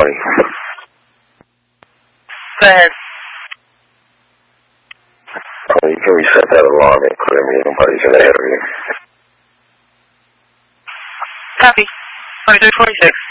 20. Go ahead. You can reset that alarm and clear me. Nobody's in the area. Copy. 2346.